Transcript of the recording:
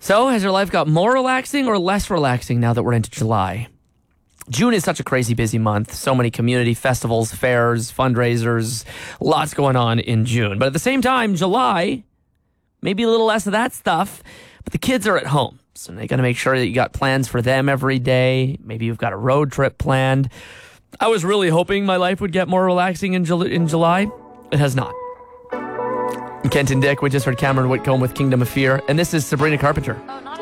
So, has your life got more relaxing or less relaxing now that we're into July? June is such a crazy busy month. So many community festivals, fairs, fundraisers, lots going on in June. But at the same time, July, maybe a little less of that stuff, but the kids are at home. So they got to make sure that you got plans for them every day. Maybe you've got a road trip planned. I was really hoping my life would get more relaxing in July. It has not. I'm Kent and Dick. We just heard Cameron Whitcomb with Kingdom of Fear. And this is Sabrina Carpenter.